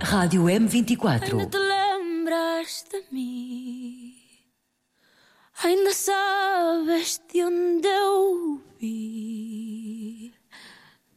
Rádio M24. Ainda te lembras de mim? Ainda sabes de onde eu vi?